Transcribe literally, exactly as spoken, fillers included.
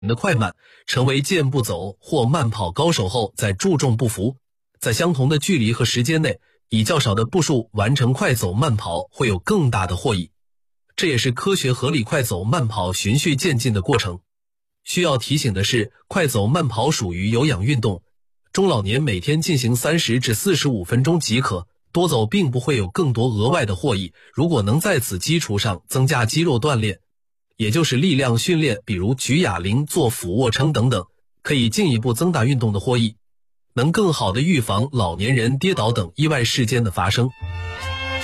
的快慢，成为健步走或慢跑高手后再注重步幅，在相同的距离和时间内，以较少的步数完成快走慢跑会有更大的获益。这也是科学合理快走慢跑循序渐进的过程。需要提醒的是，快走慢跑属于有氧运动，中老年每天进行三十至四十五分钟即可，多走并不会有更多额外的获益。如果能在此基础上增加肌肉锻炼，也就是力量训练，比如举哑铃、做俯卧撑等等，可以进一步增大运动的获益，能更好地预防老年人跌倒等意外事件的发生。